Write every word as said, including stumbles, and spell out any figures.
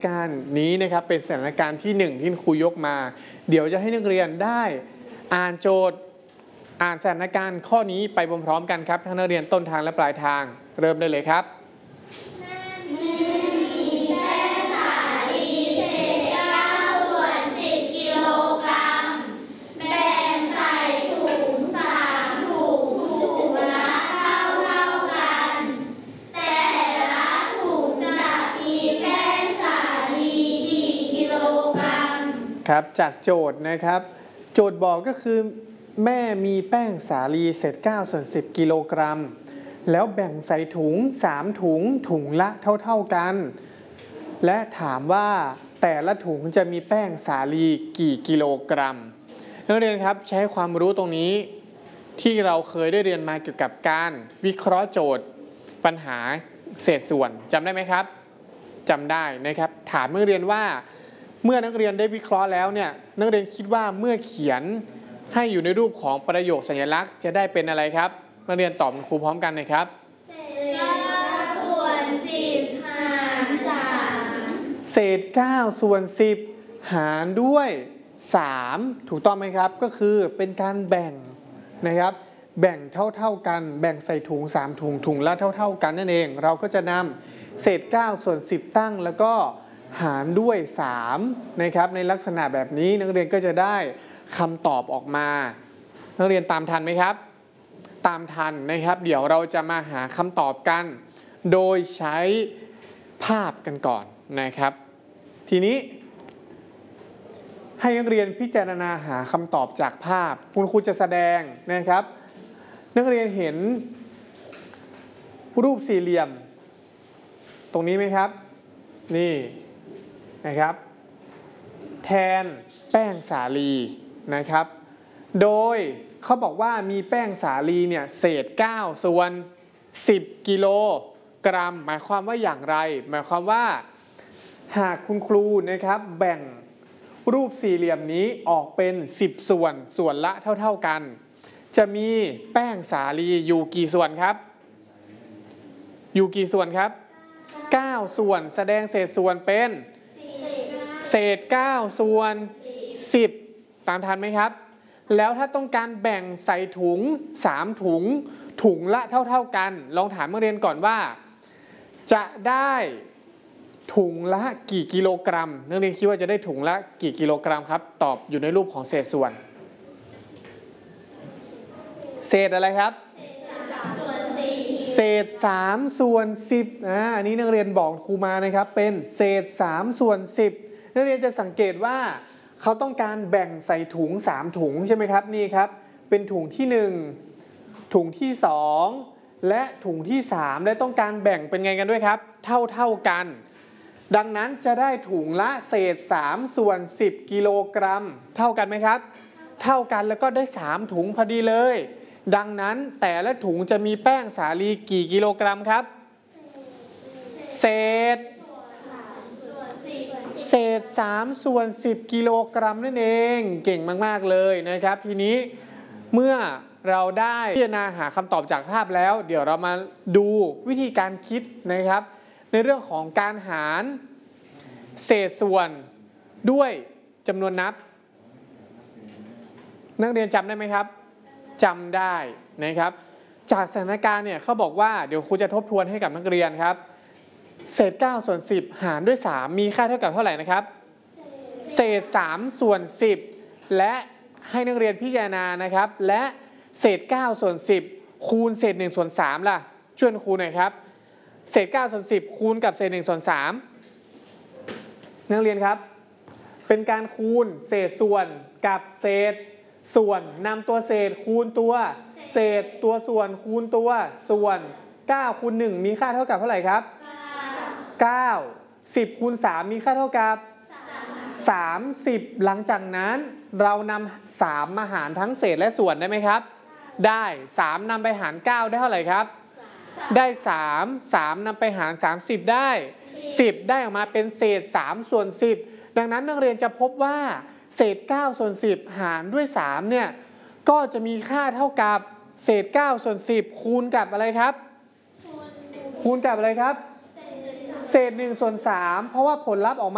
การนี้นะครับเป็นสถานการณ์ที่หนึ่งที่ครูยกมาเดี๋ยวจะให้นักเรียนได้อ่านโจทย์อ่านสถานการณ์ข้อนี้ไปพร้อมๆกันครับทั้งนักเรียนต้นทางและปลายทางเริ่มได้เลยครับครับจากโจทย์นะครับโจทย์บอกก็คือแม่มีแป้งสาลีเศษเก้าส่วนสิบกิโลกรัมแล้วแบ่งใส่ถุงสามถุงถุงละเท่าๆกันและถามว่าแต่ละถุงจะมีแป้งสาลีกี่กิโลกรัมนักเรียนครับใช้ความรู้ตรงนี้ที่เราเคยได้เรียนมาเกี่ยวกับการวิเคราะห์โจทย์ปัญหาเศษส่วนจำได้ไหมครับจำได้นะครับถามนักเรียนว่าเมื่อนักเรียนได้วิเคราะห์แล้วเนี่ยนักเรียนคิดว่าเมื่อเขียนให้อยู่ในรูปของประโยคสัญลักษณ์จะได้เป็นอะไรครับนักเรียนตอบครูพร้อมกันนะครับเศษเก้าส่วนสิบหารด้วยสามถูกต้องไหมครับก็คือเป็นการแบ่งนะครับแบ่งเท่าๆกันแบ่งใส่ถุงสามถุงถุงละเท่าๆกันนั่นเองเราก็จะนำเศษเก้าส่วนสิบตั้งแล้วก็หารด้วยสามนะครับในลักษณะแบบนี้นักเรียนก็จะได้คำตอบออกมานักเรียนตามทันไหมครับตามทันนะครับเดี๋ยวเราจะมาหาคำตอบกันโดยใช้ภาพกันก่อนนะครับทีนี้ให้นักเรียนพิจารณาหาคำตอบจากภาพคุณครูจะแสดงนะครับนักเรียนเห็นรูปสี่เหลี่ยมตรงนี้ไหมครับนี่นะครับแทนแป้งสาลีนะครับโดยเขาบอกว่ามีแป้งสาลีเนี่ยเศษเก้าส่วนสิบกิโลกรัมหมายความว่าอย่างไรหมายความว่าหากคุณครูนะครับแบ่งรูปสี่เหลี่ยมนี้ออกเป็นสิบส่วนส่วนละเท่าๆกันจะมีแป้งสาลีอยู่กี่ส่วนครับอยู่กี่ส่วนครับเก้าส่วนแสดงเศษส่วนเป็นเศษเก้าส่วนสิบตามทันไหมครับแล้วถ้าต้องการแบ่งใส่ถุงสามถุงถุงละเท่าๆกันลองถามนักเรียนก่อนว่าจะได้ถุงละกี่กิโลกรัมนักเรียนคิดว่าจะได้ถุงละกี่กิโลกรัมครับตอบอยู่ในรูปของเศษส่วนเศษอะไรครับเศษสามส่วนสิบอ่าอันนี้นักเรียนบอกครูมานะครับเป็นเศษสามส่วนสิบนักเรียนจะสังเกตว่าเขาต้องการแบ่งใส่ถุงสามถุงใช่ไหมครับนี่ครับเป็นถุงที่หนึ่งถุงที่สองและถุงที่สามและต้องการแบ่งเป็นไงกันด้วยครับเท่าเท่ากันดังนั้นจะได้ถุงละเศษสามส่วนสิบกิโลกรัมเท่ากันไหมครับเท่ากันแล้วก็ได้สามถุงพอดีเลยดังนั้นแต่ละถุงจะมีแป้งสาลีกี่กิโลกรัมครับเศษเศษสามส่วนสิบกิโลกรัมนั่นเองเก่งมากๆเลยนะครับทีนี้เมื่อเราได้พิจารณาหาคำตอบจากภาพแล้วเดี๋ยวเรามาดูวิธีการคิดนะครับในเรื่องของการหารเศษส่วนด้วยจำนวนนับนักเรียนจำได้ไหมครับจำได้นะครับจากสถานการณ์เนี่ยเขาบอกว่าเดี๋ยวครูจะทบทวนให้กับนักเรียนครับเศษเก้าส่วนสิบหารด้วยสามมีค่าเท่ากับเท่าไหร่นะครับเศษสามส่วนสิบและให้นักเรียนพิจารณานะครับและเศษเก้าส่วนสิบคูณเศษหนึ่งส่วนสามล่ะช่วยครูหน่อยครับเศษเก้าส่วนสิบคูณกับเศษหนึ่งส่วนสามนักเรียนครับเป็นการคูณเศษส่วนกับเศษส่วนนำตัวเศษคูณตัวเศษตัวส่วนคูณตัวส่วนเก้าคูณหนึ่งมีค่าเท่ากับเท่าไหร่ครับเก้า สิบคูณสามมีค่าเท่ากับสามสิบหลังจากนั้นเรานำสามมาหารทั้งเศษและส่วนได้ไหมครับได้สามนำไปหารเก้าได้เท่าไหร่ครับได้สาม สามนำไปหารสามสิบได้สิบได้ออกมาเป็นเศษสามส่วนสิบดังนั้นนักเรียนจะพบว่าเศษเก้าส่วนสิบหารด้วยสามเนี่ยก็จะมีค่าเท่ากับเศษเก้าส่วนสิบคูณกับอะไรครับคูณกับอะไรครับเศษหนึ่งส่วนสามเพราะว่าผลลัพธ์ออกมา